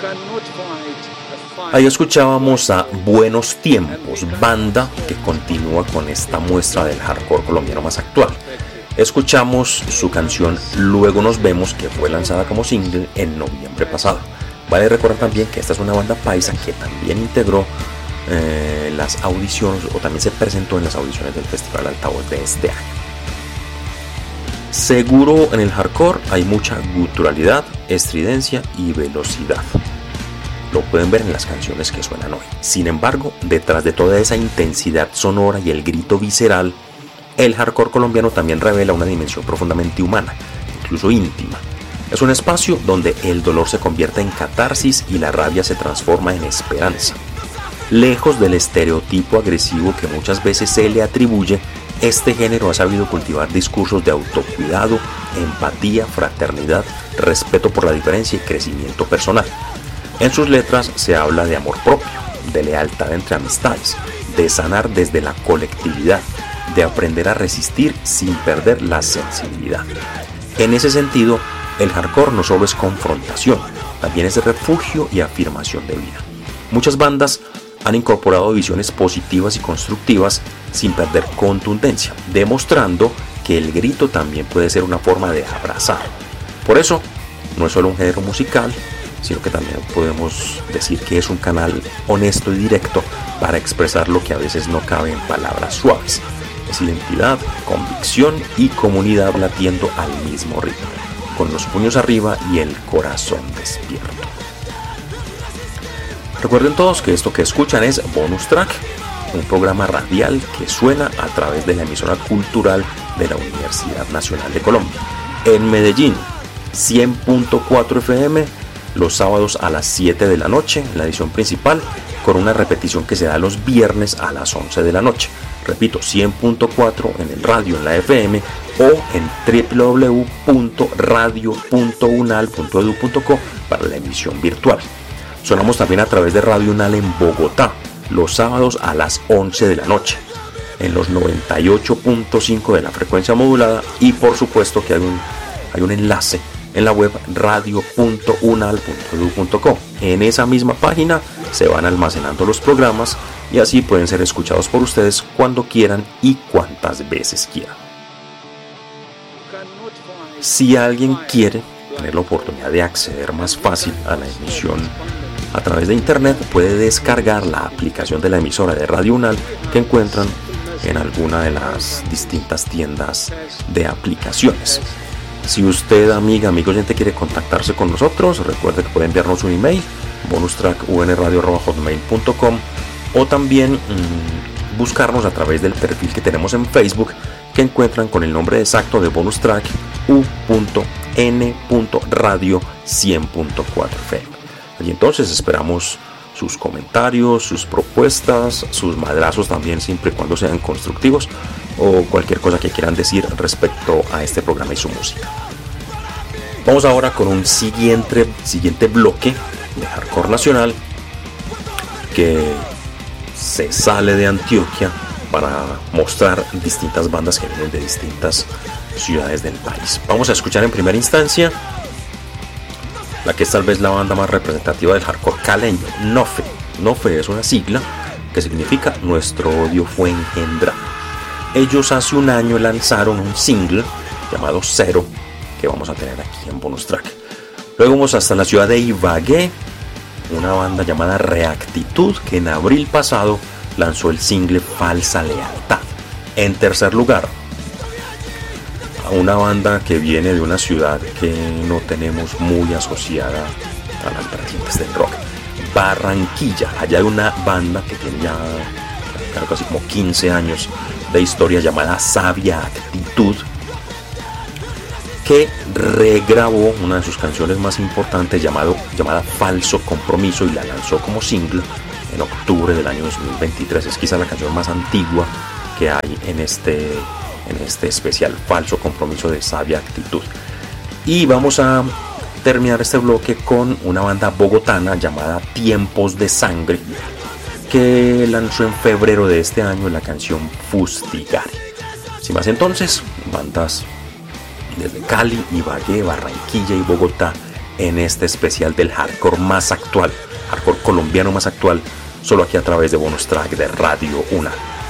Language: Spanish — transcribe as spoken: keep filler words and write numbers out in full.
Ahí escuchábamos a Buenos Tiempos, banda que continúa con esta muestra del hardcore colombiano más actual. Escuchamos su canción Luego Nos Vemos, que fue lanzada como single en noviembre pasado. Vale recordar también que esta es una banda paisa que también integró eh, las audiciones, o también se presentó en las audiciones del Festival Altavoz de este año. Seguro en el hardcore hay mucha guturalidad, estridencia y velocidad. Lo pueden ver en las canciones que suenan hoy. Sin embargo, detrás de toda esa intensidad sonora y el grito visceral, el hardcore colombiano también revela una dimensión profundamente humana, incluso íntima. Es un espacio donde el dolor se convierte en catarsis y la rabia se transforma en esperanza. Lejos del estereotipo agresivo que muchas veces se le atribuye, este género ha sabido cultivar discursos de autocuidado, empatía, fraternidad, respeto por la diferencia y crecimiento personal. En sus letras se habla de amor propio, de lealtad entre amistades, de sanar desde la colectividad, de aprender a resistir sin perder la sensibilidad. En ese sentido, el hardcore no solo es confrontación, también es refugio y afirmación de vida. Muchas bandas han incorporado visiones positivas y constructivas sin perder contundencia, demostrando que el grito también puede ser una forma de abrazar. Por eso, no es solo un género musical, sino que también podemos decir que es un canal honesto y directo para expresar lo que a veces no cabe en palabras suaves. Es identidad, convicción y comunidad latiendo al mismo ritmo, con los puños arriba y el corazón despierto. Recuerden todos que esto que escuchan es Bonus Track, un programa radial que suena a través de la emisora cultural de la Universidad Nacional de Colombia. En Medellín, cien punto cuatro F M, los sábados a las siete de la noche, la edición principal, con una repetición que se da los viernes a las once de la noche. Repito, cien punto cuatro en el radio, en la F M, o en doble u doble u doble u punto radio punto unal punto edu punto co para la emisión virtual. Sonamos también a través de Radio Unal en Bogotá, los sábados a las once de la noche, en los noventa y ocho punto cinco de la frecuencia modulada, y por supuesto que hay un, hay un enlace en la web radio punto unal punto edu punto co. En esa misma página se van almacenando los programas y así pueden ser escuchados por ustedes cuando quieran y cuantas veces quieran. Si alguien quiere tener la oportunidad de acceder más fácil a la emisión a través de internet, puede descargar la aplicación de la emisora de Radio Unal que encuentran en alguna de las distintas tiendas de aplicaciones. Si usted, amiga, amigo oyente, quiere contactarse con nosotros, recuerde que puede enviarnos un email, bonus track u n radio arroba hotmail punto com, o también mmm, buscarnos a través del perfil que tenemos en Facebook, que encuentran con el nombre exacto de Bonus Track u n radio cien punto cuatro F M. Y entonces esperamos sus comentarios, sus propuestas, sus madrazos también, siempre y cuando sean constructivos, o cualquier cosa que quieran decir respecto a este programa y su música. Vamos ahora con un siguiente, siguiente bloque de hardcore nacional que se sale de Antioquia para mostrar distintas bandas que vienen de distintas ciudades del país. Vamos a escuchar en primera instancia la que es tal vez la banda más representativa del hardcore caleño, Nofe. Nofe es una sigla que significa Nuestro Odio Fue Engendrado. Ellos hace un año lanzaron un single llamado Cero, que vamos a tener aquí en Bonus Track. Luego vamos hasta la ciudad de Ibagué, una banda llamada Reactitud, que en abril pasado lanzó el single Falsa Lealtad. En tercer lugar, a una banda que viene de una ciudad que no tenemos muy asociada a las vertientes del rock, Barranquilla. Allá hay una banda que tiene ya claro, casi como quince años de historia, llamada Sabia Actitud, que regrabó una de sus canciones más importantes llamado, llamada Falso Compromiso, y la lanzó como single en octubre del año dos mil veintitrés. Es quizá la canción más antigua que hay en este, en este especial, Falso Compromiso de Sabia Actitud. Y vamos a terminar este bloque con una banda bogotana llamada Tiempos de Sangre, que lanzó en febrero de este año la canción Fustigare. Sin más entonces, bandas desde Cali, Ibagué, Barranquilla y Bogotá en este especial del hardcore más actual, hardcore colombiano más actual, solo aquí a través de Bonus Track de Radio UNAL.